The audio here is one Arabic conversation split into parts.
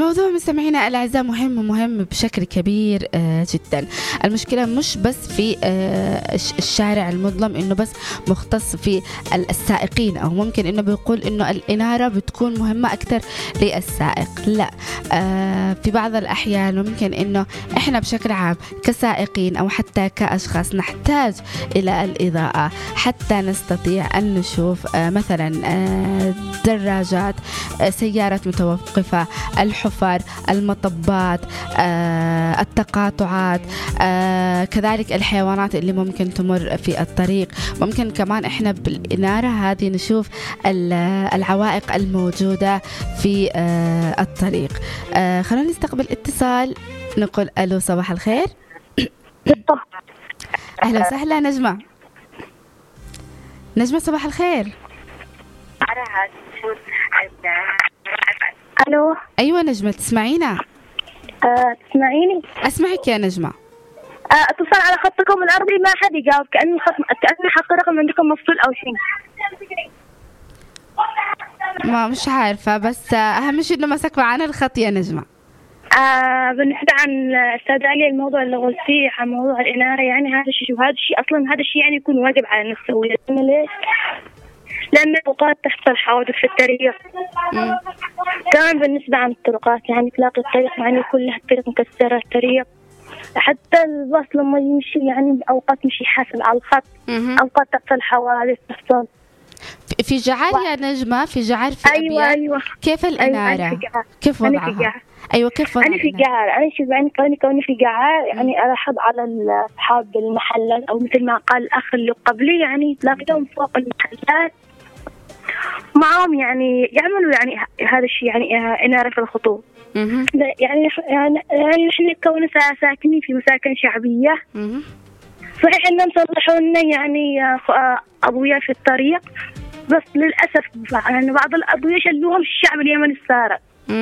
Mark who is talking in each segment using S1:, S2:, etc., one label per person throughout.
S1: الموضوع مستمعينا الأعزاء مهم بشكل كبير جدا. المشكلة مش بس في الشارع المظلم إنه بس مختص في السائقين، أو ممكن إنه بيقول إنه الإنارة بتكون مهمة أكتر للسائق. لا، في بعض الأحيان ممكن إنه إحنا بشكل عام كسائقين أو حتى كأشخاص نحتاج إلى الإضاءة حتى نستطيع أن نشوف مثلا دراجات، سيارات متوقفة، الحفر، المطبات، التقاطعات، كذلك الحيوانات اللي ممكن تمر في الطريق. ممكن كمان إحنا بالإنارة هذه نشوف العوائق الموجودة في الطريق. خلونا نستقبل اتصال، نقول ألو، صباح الخير. أهلا وسهلا نجمة. نجمة صباح الخير.
S2: ألو.
S1: أيوة نجمة، تسمعينا؟
S2: تسمعيني؟
S1: أسمعك يا نجمة.
S2: اتصل على خطكم الأرضي ما حد يجاوب، كأن حق رقم عندكم مفصول أو شيء.
S1: ما مش عارفة، بس أهم شيء إنه مسك معنا الخط يا نجمة.
S2: بالنسبة عن أستاذ علي الموضوع اللي قلتيه عن موضوع الإنارة، يعني هذا الشيء أصلا هذا الشيء يعني يكون واجب على نفسه. ليش؟ لأن الأوقات تحصل حوادث في الطريق. كمان بالنسبة عن الطرقات، يعني تلاقي الطريق يعني كلها الطريق مكسرة، الطريق حتى الباص لما يمشي يعني أوقات مشي حاسب على الخط، أوقات تحصل حوادث تحصل.
S1: في جعار يا نجمة، في جعار في
S2: أيوة.
S1: كيف الإنارة؟
S2: أيوة
S1: كيف وضعها؟ أيوة كيف وضعها؟
S2: أنا في جعار، أنا شوف يعني كوني في جعار يعني ألاحظ على أصحاب المحلات، أو مثل ما قال الأخ اللي قبلي، يعني تلاقيهم فوق المحلات معهم يعني يعملوا يعني هذا الشيء، يعني إنارة في الخطوط. يعني نحن كون ساكنين في مساكن شعبية، صحيح إنهم صلحوا لنا يعني أضوية في الطريق، بس للأسف يعني بعض الأضوية شلوهم الشعب اليمني السارق.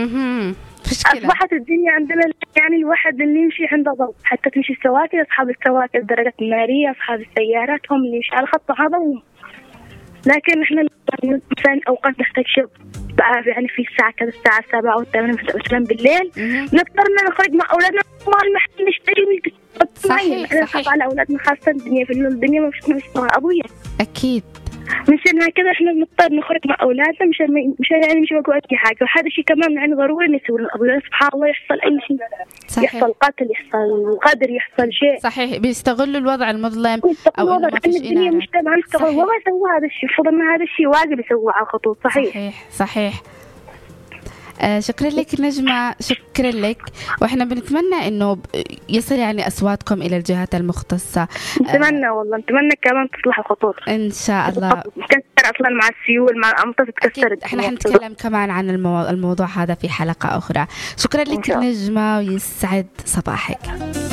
S2: أصبحت الدنيا عندنا يعني الواحد اللي يمشي عنده ضوء، حتى تمشي السواكن، أصحاب السواكن الدرجات النارية، أصحاب السيارات هم اللي يمشي على الخط هذا. لكن إحنا مثلا أوقات نحتاج شيء يعني في الساعة كذا، الساعة 7 أو 8 مثلا بالليل، نضطرنا نخرج مع أولادنا ما المحل نشتري.
S1: صحيح.
S2: نخاف على أولادنا، خاصة الدنيا في الدنيا مش أضوية.
S1: أكيد.
S2: مشان هكذا إحنا نضطر نخرج مع أولادنا مشان يعني مش وقوع أي حاجة. وهذا الشيء كمان يعني ضروري نسوي الأضوية. سبحان الله يحصل أي شيء، صحيح. يحصل قتل، يحصل غدر، يحصل شيء.
S1: صحيح، بيستغلوا الوضع المظلم أو إنه ما فيش
S2: الدنيا مش تبع نستغل. وما يسوي هذا الشيء، فضل ما هذا الشيء واجب يسوي على الخطوط.
S1: صحيح. شكرا لك نجمة، شكرا لك. وإحنا بنتمنى إنه يصل يعني أصواتكم إلى الجهات المختصة.
S2: نتمنى والله، نتمنى كمان تصلح الخطوط
S1: إن شاء الله.
S2: تكسر أصلا مع السيول، مع الأمطار تتكسر.
S1: إحنا حنتكلم كمان عن الموضوع هذا في حلقة أخرى. شكرا لك نجمة، ويسعد صباحك.